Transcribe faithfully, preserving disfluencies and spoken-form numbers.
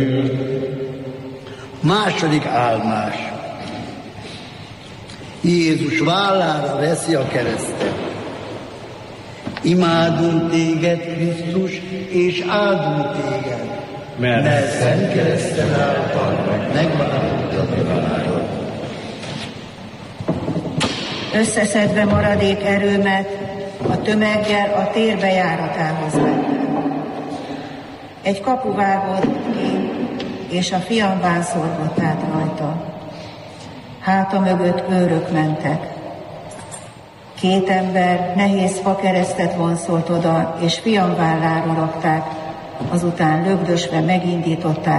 Második álmás. Jézus vállára veszi a keresztet. Imádunk téged, Krisztus, és áldunk téged, mert, mert szent kereszted által megváltottad a világot. Összeszedve maradék erőmet, a tömeggel a tér bejáratához mentem. Egy kapu vágott ki, és a fiam vászorgott át rajta. Háta mögött őrök mentek. Két ember nehéz fakeresztet vonszolt oda, és fiam vállára rakták, azután lögdösve megindították